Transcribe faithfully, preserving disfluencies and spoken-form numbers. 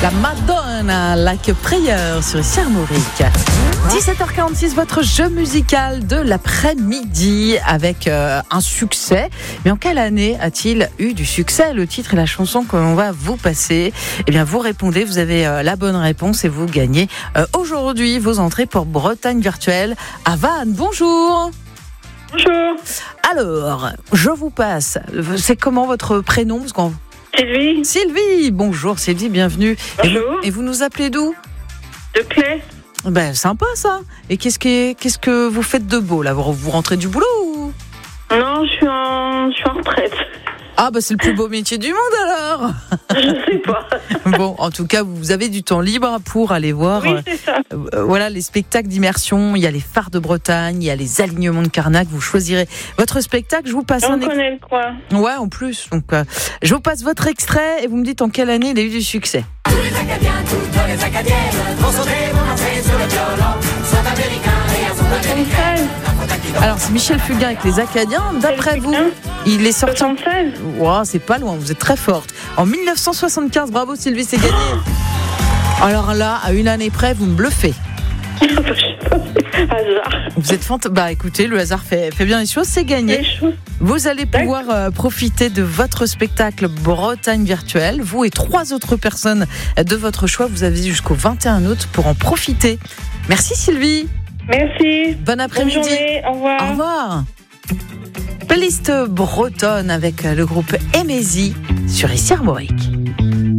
La Madonna, Like a Prayer sur ici Armorique. dix-sept heures quarante-six, votre jeu musical de l'après-midi avec euh, un succès. Mais en quelle année a-t-il eu du succès? Le titre et la chanson que l'on va vous passer. Eh bien, vous répondez, vous avez euh, la bonne réponse et vous gagnez euh, aujourd'hui vos entrées pour Bretagne virtuelle à Vannes. Bonjour. Bonjour. Alors, je vous passe. C'est comment votre prénom? Parce qu'on... Sylvie. Sylvie. Bonjour Sylvie, bienvenue. Bonjour. Et vous, et vous nous appelez d'où? De Clé. Ben, sympa ça. Et qu'est-ce que, qu'est-ce que vous faites de beau là? Vous vous rentrez du boulot ou... Non, je suis en, je suis en retraite. Ah bah c'est le plus beau métier du monde alors. Je sais pas. Bon, en tout cas, vous avez du temps libre pour aller voir Oui, c'est ça. euh, voilà, les spectacles d'immersion. Il y a les phares de Bretagne, il y a les alignements de Carnac. Vous choisirez votre spectacle. Je vous passe On un ex- connaît le coin. Ouais, en plus. Donc, euh, je vous passe votre extrait et vous me dites en quelle année il a eu du succès. Tous les Acadiens, toutes les Acadiennes vont sauter, vont danser sur le violon, sont américains et elles sont américaines. Alors, c'est Michel Fugain avec les Acadiens. D'après vous, Hein il est sorti en... soixante-seize. Wow, c'est pas loin, vous êtes très forte. En dix-neuf cent soixante-quinze, bravo Sylvie, c'est gagné. Alors là, à une année près, vous me bluffez. Hasard. Vous êtes fant... Bah écoutez, le hasard fait, fait bien les choses, c'est gagné. Les choses. Vous allez pouvoir euh, profiter de votre spectacle Bretagne virtuelle. Vous et trois autres personnes de votre choix. Vous avez jusqu'au vingt et un août pour en profiter. Merci Sylvie. Merci. Bon Bonne après-midi. journée. Au revoir. Au revoir. Playlist bretonne avec le groupe Emézy sur Ici Armorique.